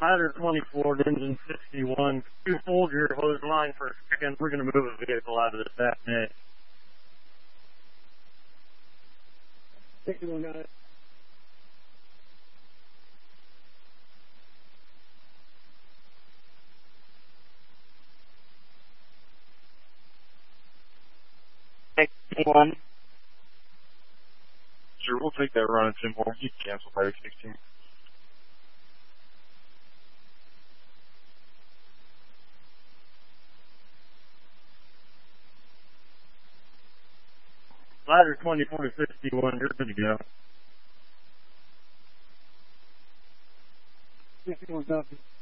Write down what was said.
Ladder 24, engine 61. You hold your hose line for a second. We're going to move a vehicle out of this apnea. 61 got it. One. Sure, we'll take that run at 10 more. You can cancel by 16. Ladder 24 to 51, you're good to go. 61 copy.